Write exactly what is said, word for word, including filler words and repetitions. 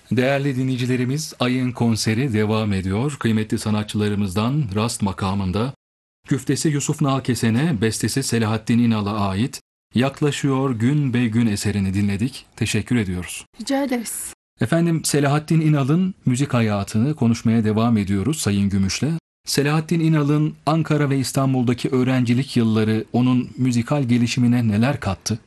Değerli dinleyicilerimiz, Ayın konseri devam ediyor. Kıymetli sanatçılarımızdan Rast makamında güftesi Yusuf Nalkesen'e, bestesi Selahattin İnal'a ait Yaklaşıyor Gün be Gün eserini dinledik. Teşekkür ediyoruz. Rica ederiz. Efendim, Selahattin İnal'ın müzik hayatını konuşmaya devam ediyoruz Sayın Gümüş'le. Selahattin İnal'ın Ankara ve İstanbul'daki öğrencilik yılları onun müzikal gelişimine neler kattı?